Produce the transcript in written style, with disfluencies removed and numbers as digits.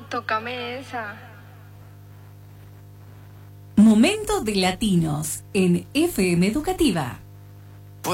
Tócame esa. Momento de latinos en FM Educativa.